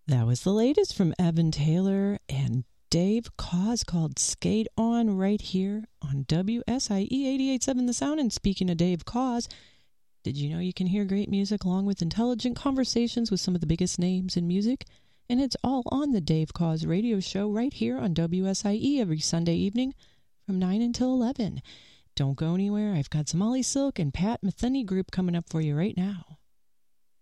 That was the latest from Evan Taylor and Dave Koz called Skate On right here on WSIE 88.7 The Sound. And speaking of Dave Koz, did you know you can hear great music along with intelligent conversations with some of the biggest names in music? And it's all on the Dave Koz radio show right here on WSIE every Sunday evening from 9 until 11. Don't go anywhere. I've got some Molly Silk and Pat Metheny group coming up for you right now.